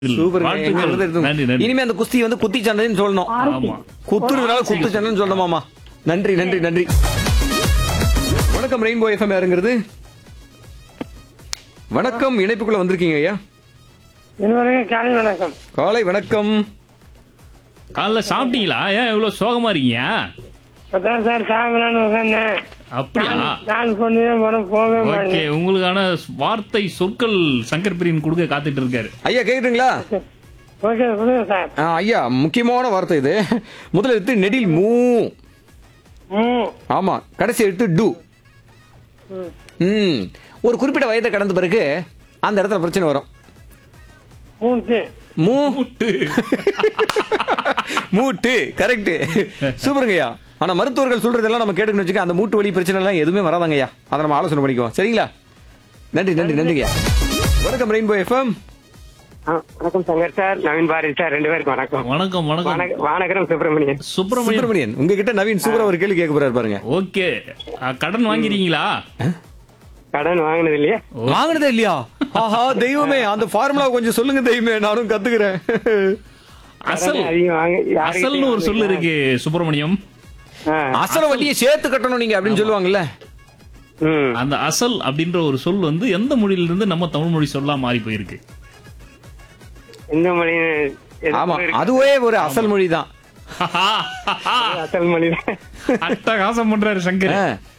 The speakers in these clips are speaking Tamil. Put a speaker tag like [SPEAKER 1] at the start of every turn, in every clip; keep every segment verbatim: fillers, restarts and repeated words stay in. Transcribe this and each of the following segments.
[SPEAKER 1] சூப்பர்.
[SPEAKER 2] வாழ்த்துக்கள். நன்றி, நன்றி.
[SPEAKER 1] இனிமே அந்த குஸ்தி வந்து குத்தி சண்டைன்னு சொல்லணும்.
[SPEAKER 2] ஆமா.
[SPEAKER 1] குத்துறதுனால குத்து சண்டைன்னு சொல்லணுமாமா. நன்றி நன்றி நன்றி. வணக்கம் ரெயின்போ எஃப்எம் யாருங்கிறது? வணக்கம், இணைப்புக்குள்ள வந்திருக்கீங்க ஐயா.
[SPEAKER 3] இன்னொரு காலை வணக்கம்.
[SPEAKER 1] காலை வணக்கம்.
[SPEAKER 2] காலைல சாப்பிட்டீங்களா? ஏன் இவ்வளவு சோகமா இருக்கீங்க?
[SPEAKER 3] அதான் சார் சாப்பிடலான்னு உட்காந்தேன்.
[SPEAKER 2] அப்படியா?
[SPEAKER 3] நான் கொண்டு போன போக
[SPEAKER 2] ஓகே, உங்களுக்கான வார்த்தை சொற்கள் சங்கர் பிரியன் கொடுக்க காத்துட்டு இருக்காரு.
[SPEAKER 1] ஐயா கேக்குதுங்களா?
[SPEAKER 3] ஓகே கொடுங்க சார்.
[SPEAKER 1] ஆ, ஐயா முக்கியமான வார்த்தை இது. முதல் எழுத்து நெடில் மூ.
[SPEAKER 3] ம்
[SPEAKER 1] ஆமா, கடைசி எழுத்து டு. ம் ஒரு குறிப்பிட்ட வயதை கடந்த பிறகு அந்த இடத்துல பிரச்சனை வரும்.
[SPEAKER 3] மூட்டு
[SPEAKER 1] மூ
[SPEAKER 2] முட்டு.
[SPEAKER 1] மூட்டு கரெக்ட். சூப்பருங்கய்யா. ஆனா மருத்துவர்கள் சொல்றதெல்லாம் நம்ம கேட்டுக்கணும் வச்சுக்க, அந்த மூட்டு வலி பிரச்சனை எல்லாம் எதுவுமே வராதாங்கய்யா. அதை நம்ம ஆலோசனை பண்ணிக்குவோம். சரிங்களா? நன்றி நன்றி நன்றிங்கய்யா. வணக்கம் ரெயின்போ எஃப்எம்.
[SPEAKER 3] ஆ, வணக்கம் சங்கர் சார், நவீன் பாரதி சார், ரெண்டு பேருக்கும் வணக்கம்.
[SPEAKER 2] வணக்கம் வணக்கம்
[SPEAKER 3] வணக்க- வானகரம் சுப்பிரமணியன்.
[SPEAKER 2] சுப்பிரமணியம்.
[SPEAKER 1] சுப்பிரமணியன் உங்ககிட்ட நவீன் சூப்பரா ஒரு கேள்வி கேட்க போறாரு பாருங்க.
[SPEAKER 2] ஓகே, அ, கடன் வாங்கிறீங்களா?
[SPEAKER 3] கடன் வாங்கினது இல்லையா?
[SPEAKER 1] வாங்கினதே இல்லையா? ஆஹா தெய்வமே, அந்த ஃபார்முலா கொஞ்சம் சொல்லுங்க தெய்வமே, நானும் கத்துக்கிறேன்.
[SPEAKER 2] அசல்
[SPEAKER 3] கடன் அதிகம் வாங்க யாருக்கிட்டையும்
[SPEAKER 2] அசல்னு ஒரு சொல்லு இருக்கு சுப்பிரமணியம்.
[SPEAKER 3] ஆ,
[SPEAKER 1] அசல வட்டியை சேர்த்து கட்டணும் நீங்க அப்படின்னு சொல்லுவாங்கல்ல.
[SPEAKER 3] ம்.
[SPEAKER 2] அந்த அசல் அப்படின்ற ஒரு சொல் வந்து எந்த மொழியில இருந்து நம்ம தமிழ் மொழி சொல்லா மாறி போயிருக்கு?
[SPEAKER 3] இந்த மொழி எது
[SPEAKER 1] ஆமா,
[SPEAKER 3] இருக்கு?
[SPEAKER 1] அதுவே ஒரு அசல் மொழி தான்.
[SPEAKER 3] அசல் மொழி தான்.
[SPEAKER 2] அட்டகாசம் பண்றாரு சங்கர்.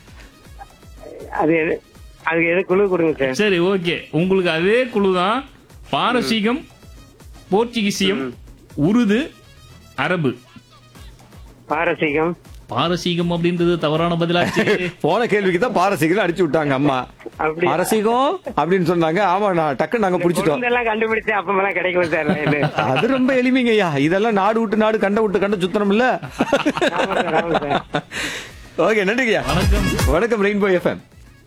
[SPEAKER 3] அது எது அதுக்கு எது குழு கொடுங்க சார்.
[SPEAKER 2] சரி, ஓகே, உங்களுக்கு அதே குழுதான். பாரசீகம், போர்ச்சுகீசியம், உருது, அரபு.
[SPEAKER 3] பாரசீகம்.
[SPEAKER 2] பாரசீகம் அப்படின்றது தவறான பதிலாச்சு.
[SPEAKER 1] போன கேள்விக்கு தான் பாரசீகம் அடிச்சு விட்டாங்க அம்மா.
[SPEAKER 3] அப்படி
[SPEAKER 1] பாரசீகம் அப்படின்னு சொன்னாங்க. ஆமா, நான் டக்குன்னு நாங்க புடிச்சிட்டோம்.
[SPEAKER 3] எல்லாம் கண்டுபிடிச்சு அப்பமெல்லாம் கிடைக்கல சார். இது.
[SPEAKER 1] அது ரொம்ப எளிமைங்கய்யா. இதெல்லாம் நாடு விட்டு நாடு கண்ட விட்டு கண்ட சுத்தனம் இல்ல.
[SPEAKER 3] ஆமா சார், ஆமா சார்.
[SPEAKER 1] ஓகே, நன்றிங்கய்யா.
[SPEAKER 2] வணக்கம்.
[SPEAKER 1] வணக்கம் ரெயின்போ எஃப்எம்.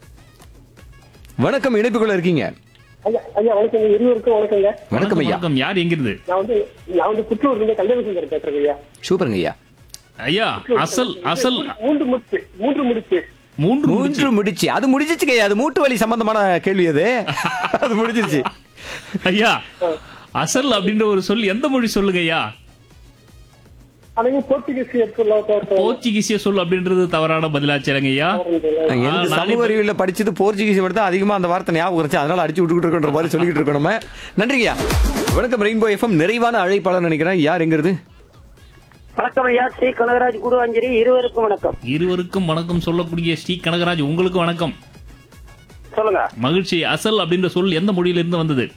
[SPEAKER 1] வணக்கம், இணைப்புக்குள்ள இருக்கீங்க.
[SPEAKER 4] ஐயா ஐயா வணக்கம், இருவருக்கும் வணக்கங்க.
[SPEAKER 1] வணக்கம் ஐயா.
[SPEAKER 2] வணக்கம். யார் எங்கிருந்து?
[SPEAKER 4] நான் வந்து நான் வந்து புத்தூர்ல இருந்து கல்யாணம் பேசுறேன் ஐயா.
[SPEAKER 1] சூப்பருங்க ஐயா.
[SPEAKER 2] ஐயா, அசல் அசல்
[SPEAKER 4] மூன்று முடிச்சு மூன்று முடிச்சு
[SPEAKER 2] மூன்று
[SPEAKER 1] மூன்று
[SPEAKER 2] முடிச்சு.
[SPEAKER 1] முடிச்சு. அது முடிஞ்சிச்சுங்கய்யா. அது மூட்டு வலி சம்பந்தமான கேள்வி அது. அது முடிஞ்சிருச்சு.
[SPEAKER 2] ஐயா, அசல் அப்படின்ற ஒரு சொல் எந்த மொழி சொல்லுங்க ஐயா?
[SPEAKER 4] அன்னைக்கு போர்ச்சுகீஸ் எடுத்துள்ள
[SPEAKER 2] போர்ச்சுகீசிய சொல் அப்படின்றது தவறான பதிலாச்சுங்க ஐயா.
[SPEAKER 1] எனக்கு சமூக அறிவியல்ல படிச்சது போர்ச்சுகீஸ் மட்டும் தான் அதிகமா அந்த வார்த்தை ஞாபகம் இருந்துச்சு. அதனால அடிச்சு விட்டுக்கிட்டு இருக்கோன்ற மாதிரி சொல்லிக்கிட்டு இருக்கோம் நம்ம. நன்றிங்கய்யா. வணக்கம் ரெயின்போ எஃப்எம். நிறைவான அழைப்பாளர் நினைக்கிறேன். யார் எங்கிறது?
[SPEAKER 5] வணக்கம் ஐயா, ஸ்ரீ கனகராஜ் குருவாஞ்சேரி. இருவருக்கும் வணக்கம்.
[SPEAKER 2] இருவருக்கும் வணக்கம் சொல்லக்கூடிய ஸ்ரீ கனகராஜ், உங்களுக்கு வணக்கம்.
[SPEAKER 5] சொல்லுங்க.
[SPEAKER 2] மகிழ்ச்சி. அசல் அப்படின்ற சொல் எந்த மொழியில இருந்து வந்தது?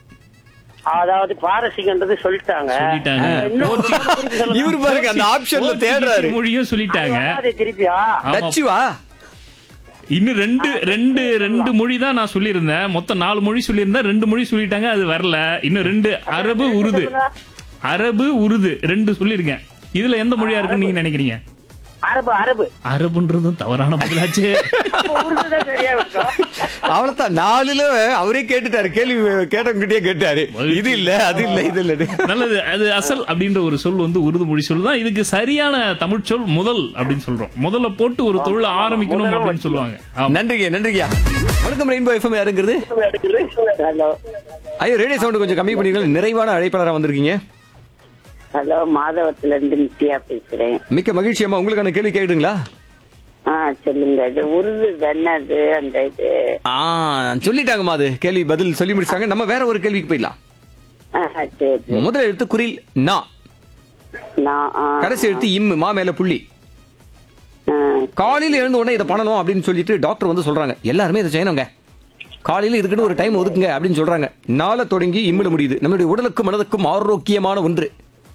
[SPEAKER 5] அதாவது பாரசீகன்றது சொல்லிட்டாங்க.
[SPEAKER 2] சொல்லிட்டாங்க.
[SPEAKER 5] இன்னும் திருப்பி சொல்லுங்க.
[SPEAKER 1] இவரு பாருங்க அந்த ஆப்ஷன்ல தேடுறாரு.
[SPEAKER 2] போர்ச்சுகீசிய மொழியும் சொல்லிட்டாங்க.
[SPEAKER 5] அது திருப்பியா?
[SPEAKER 2] ஆமா.
[SPEAKER 1] டச்சுவா?
[SPEAKER 2] இன்னும் ரெண்டு ரெண்டு ரெண்டு மொழி தான் நான் சொல்லியிருந்தேன். மொத்தம் நாலு மொழி சொல்லியிருந்தேன். ரெண்டு மொழி சொல்லிட்டாங்க, அது வரல. இன்னும் ரெண்டு, அரபு, உருது. அரபு, உருது ரெண்டு சொல்லிருக்கேன். இதுல எந்த மொழியா இருக்குன்னு நீங்க நினைக்கிறீங்க?
[SPEAKER 5] அரபு. அரபு
[SPEAKER 2] அரபுன்றதும் தவறான பதிலாச்சு.
[SPEAKER 5] உருதுதான் சரியா இருக்கும்.
[SPEAKER 1] அவ்வளவுதான். நாலுல அவரே கேட்டுட்டாரு. கேள்வி கேட்டவங்கிட்டே கேட்டாரு. இது இல்ல, அது இல்ல, இது இல்ல.
[SPEAKER 2] நல்லது. அது அசல் அப்படின்ற ஒரு சொல் வந்து உருது மொழி சொல் தான். இதுக்கு சரியான தமிழ் சொல் முதல் அப்படின்னு சொல்றோம். முதல்ல போட்டு ஒரு தொழில ஆரம்பிக்கணும் அப்படின்னு சொல்லுவாங்க. ஆமா.
[SPEAKER 1] நன்றிங்க நன்றிங்கய்யா. வணக்கம் ரெயின்போ எஃப்எம். யாருங்கிறது?
[SPEAKER 5] ஹலோ
[SPEAKER 1] ஐயோ, ரேடியோ சவுண்ட் கொஞ்சம் கம்மி பண்ணிக்கலாம். நிறைவான அழைப்பாளரா வந்திருக்கீங்க.
[SPEAKER 5] ஹலோ, மாதவத்துல இருந்து நித்யா பேசுறேன்.
[SPEAKER 1] மிக்க மகிழ்ச்சி அம்மா. உங்களுக்கான கேள்வி கேட்டுங்களா?
[SPEAKER 5] ஆ சொல்லுங்க. இது உருது தானது அந்த இது?
[SPEAKER 1] ஆ, சொல்லிட்டாங்கம்மா. அது கேள்வி பதில் சொல்லி முடிச்சாங்க. நம்ம வேற ஒரு கேள்விக்கு போயிடலாம்.
[SPEAKER 5] ஆ, சரி.
[SPEAKER 1] முதல் எழுத்து குறில் நா.
[SPEAKER 5] நான் ஆ,
[SPEAKER 1] கடைசி எழுத்து இம். மா மேல புள்ளி.
[SPEAKER 5] ஆ,
[SPEAKER 1] காலையில எழுந்த உடனே இதை பண்ணணும் அப்படின்னு சொல்லிட்டு டாக்டர் வந்து சொல்றாங்க. எல்லாருமே இதை செய்யணுங்க. காலையில இதுக்குன்னு ஒரு டைம் ஒதுக்குங்க அப்படின்னு சொல்றாங்க. நாளை தொடங்கி இம்மிட முடியுது. நம்மளுடைய உடலுக்கும் மனதுக்கும் ஆரோக்கியமான ஒன்று.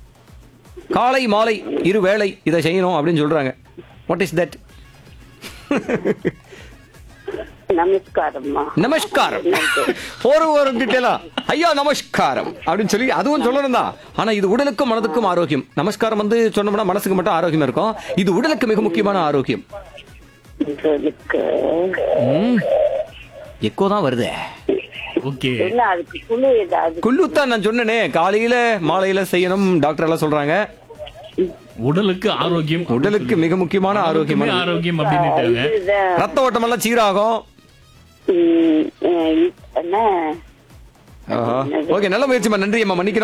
[SPEAKER 1] காலை மாலை இரு வேளை இதை செய்யணும் அப்படின்னு சொல்றாங்க. What is that?
[SPEAKER 5] நமஸ்காரம்மா.
[SPEAKER 1] நமஸ்காரம். ஒரு ஒரு டீட்டெயிலா ஐயா நமஸ்காரம் அப்படின்னு சொல்லி அதுவும் சொல்லணும் தான். ஆனா இது உடலுக்கும் மனதுக்கும் ஆரோக்கியம். நமஸ்காரம் வந்து சொன்னோம்னா மனசுக்கு மட்டும் ஆரோக்கியம் இருக்கும். இது உடலுக்கு மிக முக்கியமான ஆரோக்கியம்.
[SPEAKER 5] உங்களுக்கு
[SPEAKER 1] எக்கோ தான் வருது.
[SPEAKER 2] ஓகே.
[SPEAKER 5] என்ன அதுக்கு குழு ஏதாவது?
[SPEAKER 1] குள்ளுத்தான் நான் சொன்னனே, காலையில மாலையில செய்யணும் டாக்டர் எல்லாம் சொல்றாங்க.
[SPEAKER 2] உடலுக்கு ஆரோக்கியம்,
[SPEAKER 1] உடலுக்கு மிக முக்கியமான ஆரோக்கியம்.
[SPEAKER 2] ஆரோக்கியம் ஆரோக்கியம் அப்படின்னுட்டாங்க.
[SPEAKER 5] இதுதான்.
[SPEAKER 1] ரத்த ஓட்டம் எல்லாம் சீராகும்.
[SPEAKER 5] ம், அஹ், என்ன
[SPEAKER 1] ஓகே, நல்ல முயற்சிமா. நன்றி அம்மா, மன்னிக்கணும்.